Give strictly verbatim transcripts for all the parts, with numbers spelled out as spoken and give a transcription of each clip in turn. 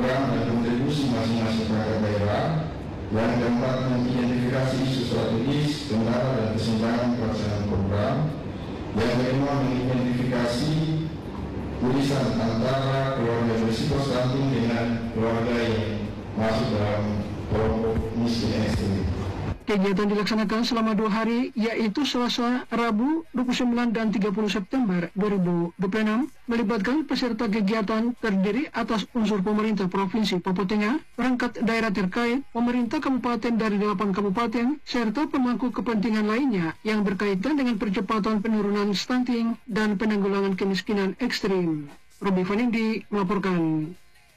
program dan kontribusi masing-masing perangkat daerah. Yang keempat, mengidentifikasi isu strategis, kendala dan kesenjangan pelaksanaan program. Yang kelima, mengidentifikasi tulisan antara keluarga berisiko stunting dengan keluarga yang masuk dalam kelompok miskin ekstrim. Kegiatan dilaksanakan selama dua hari, yaitu Selasa, Rabu, dua puluh sembilan dan tiga puluh September dua ribu dua puluh enam, melibatkan peserta kegiatan terdiri atas unsur pemerintah Provinsi Papua Tengah, perangkat daerah terkait, pemerintah kabupaten dari delapan kabupaten, serta pemangku kepentingan lainnya yang berkaitan dengan percepatan penurunan stunting dan penanggulangan kemiskinan ekstrim. Robi Vanindi melaporkan.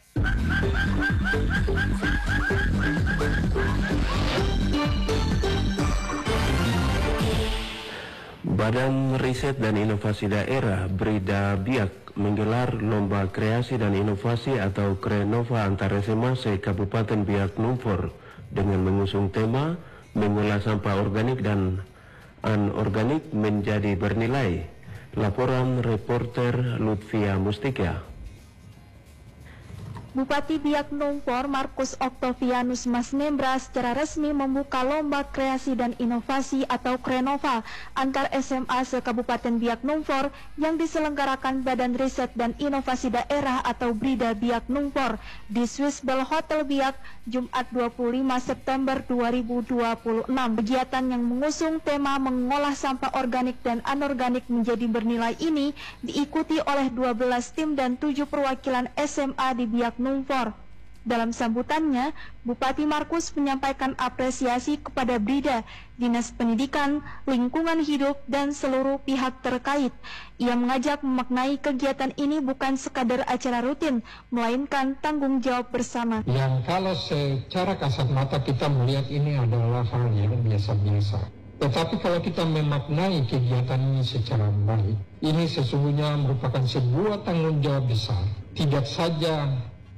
Badan Riset dan Inovasi Daerah Brida Biak menggelar Lomba Kreasi dan Inovasi atau Krenova antar S M A se-Kabupaten Biak Numfor dengan mengusung tema mengolah sampah organik dan anorganik menjadi bernilai. Laporan reporter Lutfia Mustika. Bupati Biak Numfor Markus Octavianus Masnembra secara resmi membuka Lomba Kreasi dan Inovasi atau Krenova antar S M A se-Kabupaten Biak Numfor yang diselenggarakan Badan Riset dan Inovasi Daerah atau Brida Biak Numfor di Swiss Bell Hotel Biak, Jumat dua puluh lima September dua ribu dua puluh enam. Kegiatan yang mengusung tema mengolah sampah organik dan anorganik menjadi bernilai ini diikuti oleh dua belas tim dan tujuh perwakilan S M A di Biak Numfor. Dalam sambutannya, Bupati Markus menyampaikan apresiasi kepada Brida, Dinas Pendidikan, Lingkungan Hidup, dan seluruh pihak terkait. Ia mengajak memaknai kegiatan ini bukan sekadar acara rutin, melainkan tanggung jawab bersama. Yang kalau secara kasat mata kita melihat ini adalah hal yang biasa-biasa. Tetapi kalau kita memaknai kegiatan ini secara baik, ini sesungguhnya merupakan sebuah tanggung jawab besar. Tidak saja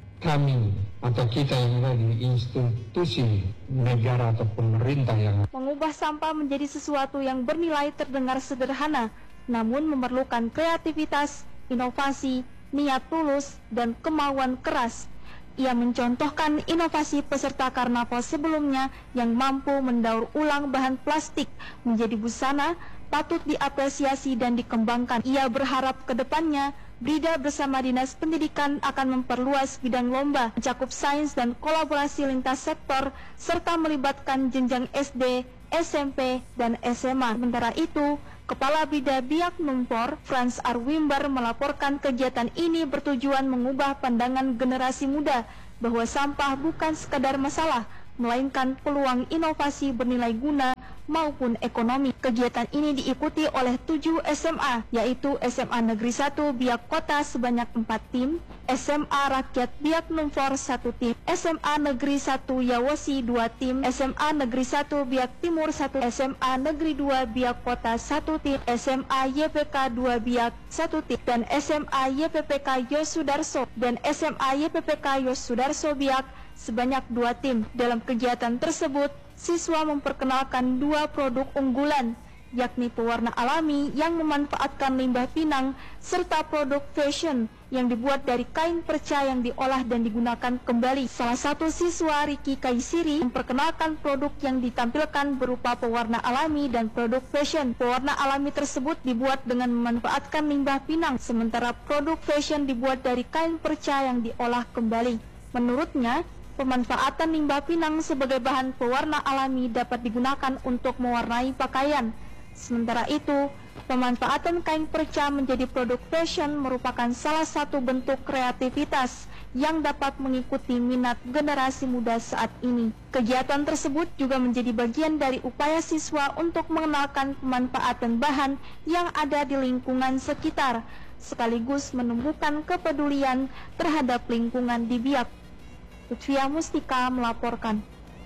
kami atau kita yang ada di institusi negara atau pemerintah yang mengubah sampah menjadi sesuatu yang bernilai terdengar sederhana, namun memerlukan kreativitas, inovasi, niat tulus, dan kemauan keras. Ia mencontohkan inovasi peserta karnaval sebelumnya yang mampu mendaur ulang bahan plastik menjadi busana, patut diapresiasi dan dikembangkan. Ia berharap ke depannya Brida bersama Dinas Pendidikan akan memperluas bidang lomba, mencakup sains dan kolaborasi lintas sektor, serta melibatkan jenjang S D, S M P, dan S M A. Sementara itu, Kepala Brida Biak Numfor, Frans Arwimbar, melaporkan kegiatan ini bertujuan mengubah pandangan generasi muda bahwa sampah bukan sekadar masalah, melainkan peluang inovasi bernilai guna maupun ekonomi. Kegiatan ini diikuti oleh tujuh S M A, yaitu S M A Negeri satu Biak Kota sebanyak empat tim, S M A Rakyat Biak Numfor satu tim, S M A Negeri satu Yawesi dua tim, S M A Negeri satu Biak Timur satu, S M A Negeri dua Biak Kota satu tim, S M A Y P K dua Biak satu tim, dan S M A Y P P K Yosudarso dan S M A Y P P K Yosudarso Biak sebanyak dua tim. Dalam kegiatan tersebut, siswa memperkenalkan dua produk unggulan, yakni pewarna alami yang memanfaatkan limbah pinang, serta produk fashion yang dibuat dari kain perca yang diolah dan digunakan kembali. Salah satu siswa, Riki Kaisiri, memperkenalkan produk yang ditampilkan berupa pewarna alami dan produk fashion. Pewarna alami tersebut dibuat dengan memanfaatkan limbah pinang, sementara produk fashion dibuat dari kain perca yang diolah kembali. Menurutnya, pemanfaatan limbah pinang sebagai bahan pewarna alami dapat digunakan untuk mewarnai pakaian. Sementara itu, pemanfaatan kain perca menjadi produk fashion merupakan salah satu bentuk kreativitas yang dapat mengikuti minat generasi muda saat ini. Kegiatan tersebut juga menjadi bagian dari upaya siswa untuk mengenalkan pemanfaatan bahan yang ada di lingkungan sekitar, sekaligus menumbuhkan kepedulian terhadap lingkungan di Biak. Lutfia Mustika melaporkan.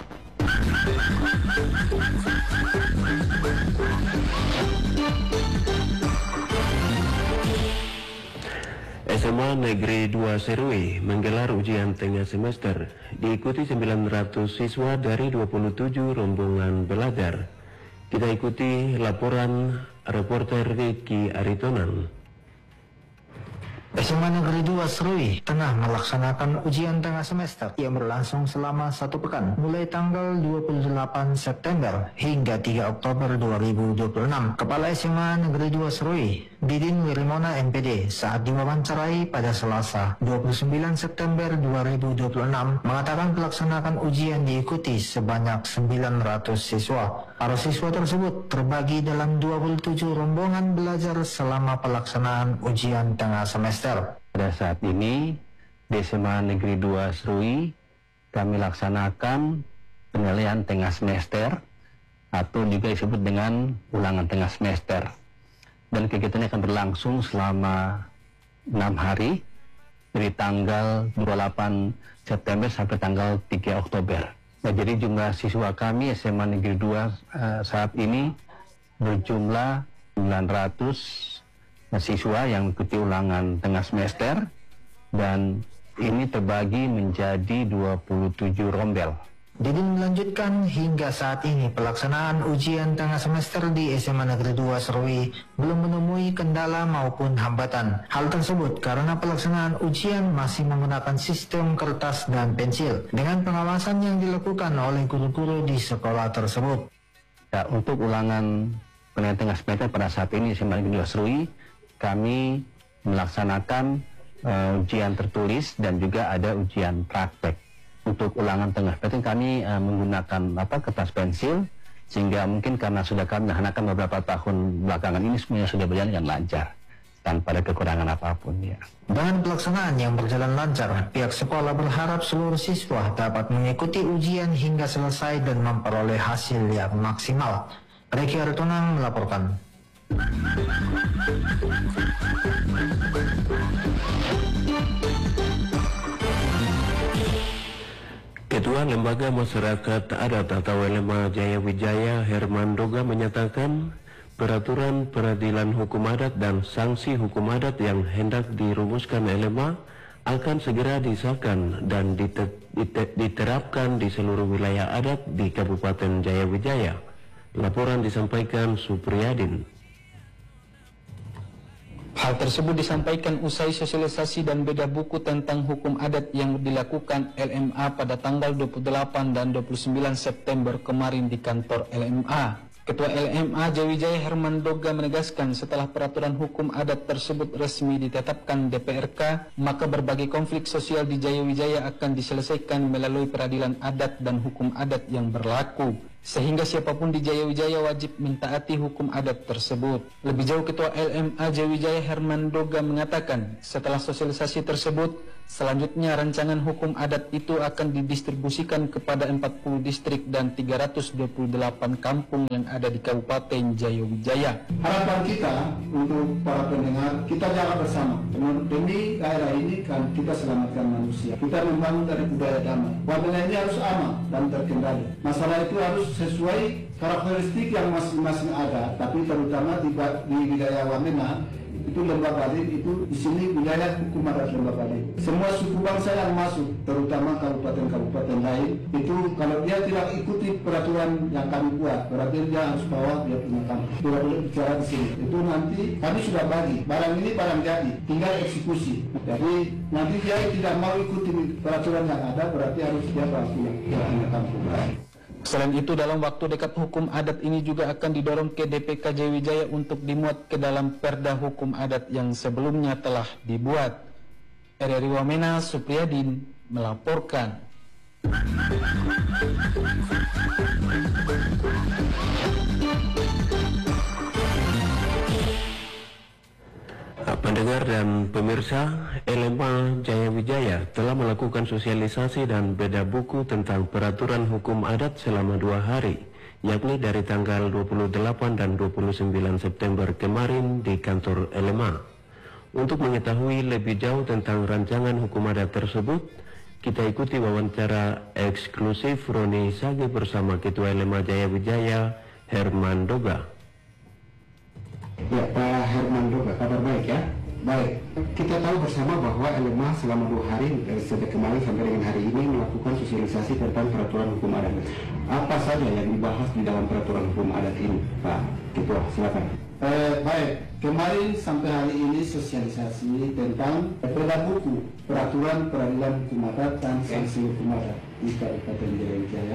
S M A Negeri dua Serui menggelar ujian tengah semester, diikuti sembilan ratus siswa dari dua puluh tujuh rombongan belajar. Kita ikuti laporan reporter Ricky Aritonan. S M A Negeri dua Serui tengah melaksanakan ujian tengah semester yang berlangsung selama satu pekan, mulai tanggal dua puluh delapan September hingga tiga Oktober dua ribu dua puluh enam. Kepala S M A Negeri dua Serui, Didin Wirimona M P D, saat diwawancarai pada Selasa dua puluh sembilan September dua ribu dua puluh enam mengatakan pelaksanaan ujian diikuti sebanyak sembilan ratus siswa. Para siswa tersebut terbagi dalam dua puluh tujuh rombongan belajar selama pelaksanaan ujian tengah semester. Pada saat ini di S M A Negeri dua Serui kami laksanakan penilaian tengah semester atau juga disebut dengan ulangan tengah semester, dan kegiatannya akan berlangsung selama enam hari dari tanggal dua puluh delapan September sampai tanggal tiga Oktober. Nah, jadi jumlah siswa kami S M A Negeri dua uh, saat ini berjumlah sembilan ratus siswa yang mengikuti ulangan tengah semester, dan ini terbagi menjadi dua puluh tujuh rombel. Didin melanjutkan, hingga saat ini pelaksanaan ujian tengah semester di S M A Negeri dua Serui belum menemui kendala maupun hambatan. Hal tersebut karena pelaksanaan ujian masih menggunakan sistem kertas dan pensil dengan pengawasan yang dilakukan oleh guru-guru di sekolah tersebut. Ya, untuk ulangan penilaian tengah semester pada saat ini S M A Negeri dua Serui kami melaksanakan uh, ujian tertulis dan juga ada ujian praktek. Untuk ulangan tengah semester kami uh, menggunakan apa kertas pensil, sehingga mungkin karena sudah kami laksanakan beberapa tahun belakangan ini semuanya sudah berjalan dengan lancar tanpa ada kekurangan apapun ya. Dengan pelaksanaan yang berjalan lancar, pihak sekolah berharap seluruh siswa dapat mengikuti ujian hingga selesai dan memperoleh hasil yang maksimal. Reki Aritonang melaporkan. Ketua Lembaga Masyarakat Adat atau L M A Jaya Wijaya Herman Doga menyatakan peraturan peradilan hukum adat dan sanksi hukum adat yang hendak dirumuskan L M A akan segera disahkan dan dite dite diterapkan di seluruh wilayah adat di Kabupaten Jaya Wijaya. Laporan disampaikan Supriyadin. Hal tersebut disampaikan usai sosialisasi dan beda buku tentang hukum adat yang dilakukan L M A pada tanggal dua puluh delapan dan dua puluh sembilan September kemarin di kantor L M A. Ketua L M A Jaya Wijaya Herman Doga menegaskan setelah peraturan hukum adat tersebut resmi ditetapkan D P R K, maka berbagai konflik sosial di Jaya Wijaya akan diselesaikan melalui peradilan adat dan hukum adat yang berlaku. Sehingga siapapun di Jaya Wijaya wajib mentaati hukum adat tersebut. Lebih jauh, Ketua L M A Jaya Wijaya Herman Doga mengatakan setelah sosialisasi tersebut, selanjutnya rancangan hukum adat itu akan didistribusikan kepada empat puluh distrik dan tiga ratus dua puluh delapan kampung yang ada di Kabupaten Jaya Wijaya. Harapan kita untuk para pendengar, kita jaga bersama. Demi daerah ini kan kita selamatkan manusia. Kita membangun dari budaya damai. Wamena ini harus aman dan terkendali. Masalah itu harus sesuai karakteristik yang masing-masing ada, tapi terutama di, di wilayah Wamena itu Lembah Balin, itu di sini wilayah hukum adat Lembah Balin. Semua suku bangsa yang masuk, terutama kabupaten-kabupaten lain, itu kalau dia tidak ikuti peraturan yang kami buat, berarti dia harus bawa dia punya kampung. Tidak boleh bicara di sini. Itu nanti kami sudah bagi barang ini barang jadi, tinggal eksekusi. Jadi nanti dia tidak mau ikuti peraturan yang ada, berarti harus dia bawa punya, dia punya kampung. Selain itu, dalam waktu dekat hukum adat ini juga akan didorong ke D P K Jaya Wijaya untuk dimuat ke dalam perda hukum adat yang sebelumnya telah dibuat. R R I Wamena, Supriyadin melaporkan. Pendengar dan pemirsa, L M A Jaya Wijaya telah melakukan sosialisasi dan beda buku tentang peraturan hukum adat selama dua hari, yakni dari tanggal dua puluh delapan dan dua puluh sembilan September kemarin di kantor L M A. Untuk mengetahui lebih jauh tentang rancangan hukum adat tersebut, kita ikuti wawancara eksklusif Roni Sage bersama Ketua L M A Jaya Wijaya Herman Doga. Ya, Pak Herman Doga, kabar baik ya? Baik, kita tahu bersama bahwa L M A selama dua hari, sejak kemarin sampai dengan hari ini melakukan sosialisasi tentang peraturan hukum adat. Apa saja yang dibahas di dalam peraturan hukum adat ini, Pak Ketua? Silakan. Eh, baik, kemarin sampai hari ini sosialisasi tentang beda buku peraturan peradilan hukum adat dan sanksi hukum adat di Kabupaten Jaya.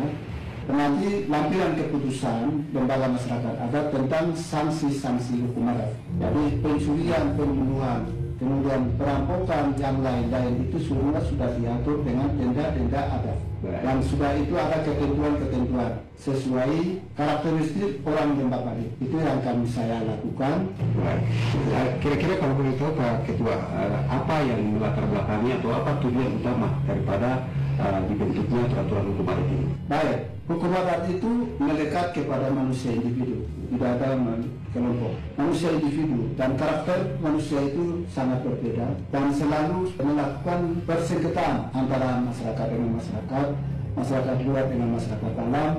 Nanti lampiran keputusan lembaga masyarakat adat tentang sanksi-sanksi hukum adat. Jadi pencurian, pembunuhan, kemudian perampokan yang lain-lain itu semua sudah diatur dengan denda-denda adat. Dan sudah itu ada ketentuan-ketentuan sesuai karakteristik orang Lembah Badik. Itu yang kami saya lakukan. Kira-kira kalau boleh tahu Pak Ketua, apa yang melatar belakangi atau apa tujuan utama daripada uh, dibentuknya peraturan hukum adat ini? Baik, hukum adat itu melekat kepada manusia individu, tidak ada kelompok. Manusia individu dan karakter manusia itu sangat berbeda dan selalu melakukan persengketaan antara masyarakat dengan masyarakat, masyarakat luar dengan masyarakat dalam.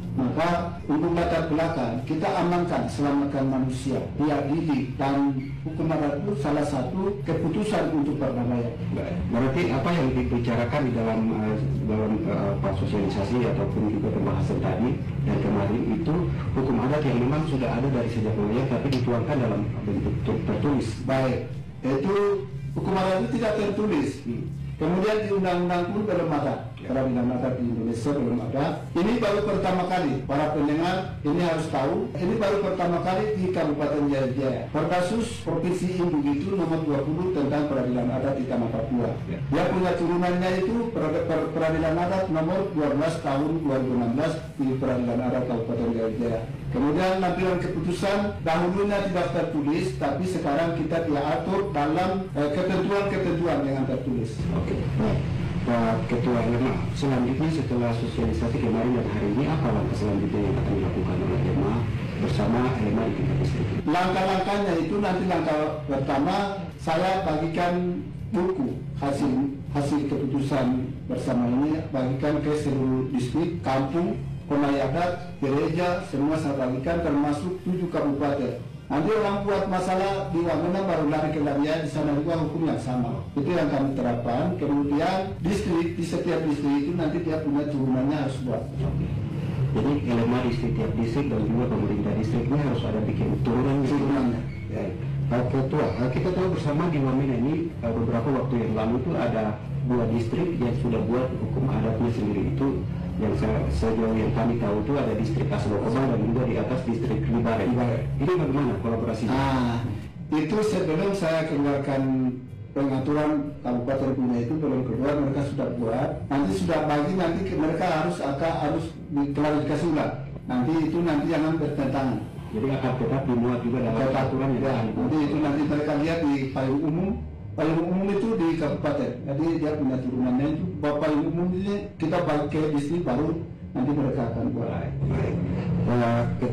Maka untuk latar belakang kita amankan, selamatkan manusia, diadili, dan hukum adat itu salah satu keputusan untuk perdamaian. Berarti apa yang dibicarakan di dalam uh, dalam uh, sosialisasi ataupun juga pembahasan tadi dan kemarin itu hukum adat yang memang sudah ada dari sejak mulai tapi dituangkan dalam bentuk tertulis. Baik, itu hukum adat itu tidak tertulis. Hmm. Kemudian di undang-undang pun belum ada, peradilan adat di Indonesia belum ada. Ini baru pertama kali, para pendengar ini harus tahu, ini baru pertama kali di Kabupaten Jaya. Perkasus Provinsi Induk itu nomor dua puluh tentang peradilan adat di Tanah Papua. Dia punya turunannya itu per, per, peradilan adat nomor dua belas tahun dua ribu enam belas di peradilan adat Kabupaten Jaya. Kemudian lampiran keputusan dahulunya tidak tertulis, tapi sekarang kita diatur dalam eh, ketentuan-ketentuan yang tertulis. Oke, baik. Pak Ketua L M A, selanjutnya setelah sosialisasi kemarin dan hari ini apa langkah selanjutnya yang akan dilakukan oleh L M A bersama L M A di tingkat distrik? Langkah-langkahnya itu nanti langkah pertama saya bagikan buku hasil hasil keputusan bersama ini bagikan ke seluruh distrik, kampung, Komai adat, gereja, semua saya bagikan termasuk tujuh kabupaten. Nanti orang buat masalah di Wamena baru lari ke Laria, di sana juga hukum yang sama. Itu yang kami terapkan. Kemudian distrik, di setiap distrik itu nanti dia punya turunannya harus buat. Jadi L M A di setiap distrik dan juga pemerintah distrik ini harus ada bikin turunan turunannya. Ya. Pak Ketua, kita tahu bersama di Wamena ini beberapa waktu yang lalu itu ada dua distrik yang sudah buat hukum adatnya sendiri. Itu yang sejauh yang kami tahu itu ada distrik Kaselokoba dan juga di atas distrik Libare. Ini bagaimana kolaborasinya? Ah, itu sebelum saya keluarkan pengaturan kabupaten punya itu belum keluar, mereka sudah buat. Nanti sudah bagi, nanti mereka harus akan harus diklarifikasi ulang. Nanti itu nanti jangan bertentangan. Jadi akan tetap dimuat juga dalam peraturan ya. Nanti itu nanti mereka lihat di payung umum. Payung umum itu di kabupaten, jadi dia punya turunannya itu. Payung umum ini kita bagi ke distrik baru nanti mereka akan buat.